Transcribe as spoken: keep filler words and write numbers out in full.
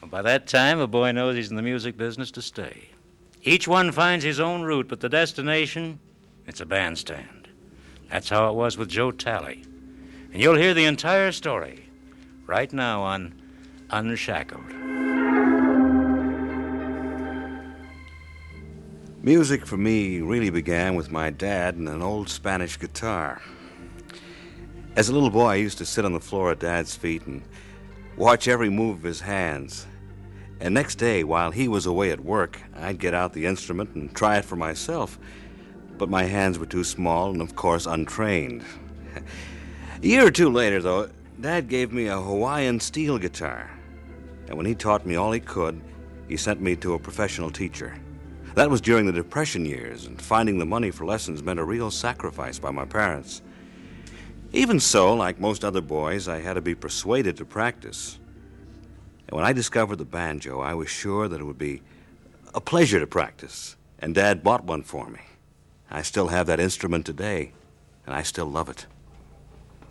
By that time, a boy knows he's in the music business to stay. Each one finds his own route, but the destination, it's a bandstand. That's how it was with Joe Talley. And you'll hear the entire story right now on Unshackled. Music for me really began with my dad and an old Spanish guitar. As a little boy, I used to sit on the floor at Dad's feet and watch every move of his hands. And next day, while he was away at work, I'd get out the instrument and try it for myself. But my hands were too small and, of course, untrained. A year or two later, though, Dad gave me a Hawaiian steel guitar. And when he taught me all he could, he sent me to a professional teacher. That was during the Depression years, and finding the money for lessons meant a real sacrifice by my parents. Even so, like most other boys, I had to be persuaded to practice. And when I discovered the banjo, I was sure that it would be a pleasure to practice, and Dad bought one for me. I still have that instrument today, and I still love it.